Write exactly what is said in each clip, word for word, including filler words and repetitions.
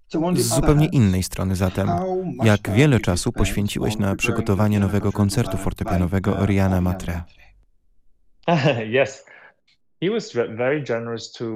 Z zupełnie innej strony zatem, jak wiele czasu poświęciłeś na przygotowanie nowego koncertu fortepianowego Oriana Matre? Yes, he was ve- very generous to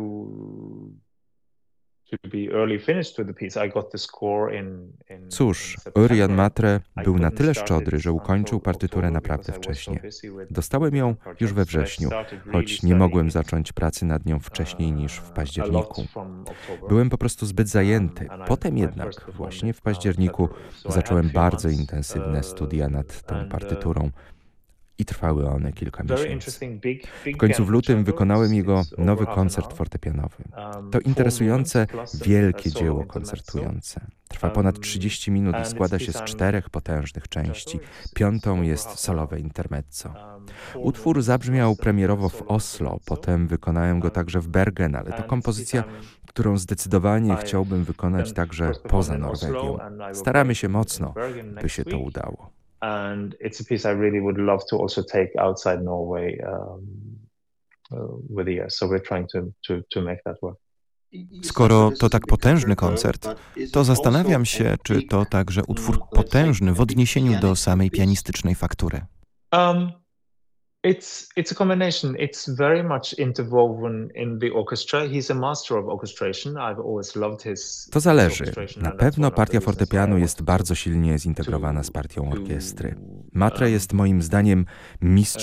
to be early finished with the piece. I got the score in in in Cóż, Orian September. Matre I był na couldn't tyle start szczodry, it że ukończył until partyturę October naprawdę because I was so wcześnie. busy with Dostałem with ją other już we projects, so I wrześniu, started really choć nie studying mogłem it zacząć pracy nad nią wcześniej niż w uh, a lot październiku. from October. Byłem po prostu zbyt zajęty. Um, and I Potem I jednak, first performed właśnie w it now in październiku, February. So I had a zacząłem few bardzo months intensywne studia nad uh, tą and uh, partyturą i trwały one kilka very miesięcy. interesting big W big końcu piano w lutym concerto. wykonałem It's jego it's over nowy half an koncert hour. fortepianowy. Um, To four movements interesujące, plus a, a wielkie solo dzieło intermezzo. koncertujące. Trwa ponad Um, trzydzieści minut i and it's składa a się piece z I'm czterech potężnych części. It's, it's Piątą over jest half an solowe hour. intermezzo. Um, four Utwór movements zabrzmiał plus a premierowo w solo Oslo, intermezzo. potem wykonałem go Um, także w Bergen, ale to and it's a piece kompozycja, I'm którą zdecydowanie I've chciałbym wykonać then także first poza performed in Norwegią. Oslo, and I will Staramy play się in, in mocno, Bergen by next się to week. udało. And it's a piece I really would love to also take outside Norway um, uh, with the years. So we're trying to to to make that work. Skoro to tak potężny koncert, to zastanawiam się, czy to także utwór potężny w odniesieniu do samej pianistycznej faktury. Um, it's it's a combination. It's very much interwoven in the orchestra. He's a master of orchestration. I've always loved his. To his zależy. orchestration, Na and that's pewno one of the partia reasons why I fortepianu jest wanted bardzo to silnie zintegrowana z partią to orkiestry. Matre um, jest moim zdaniem mistrzem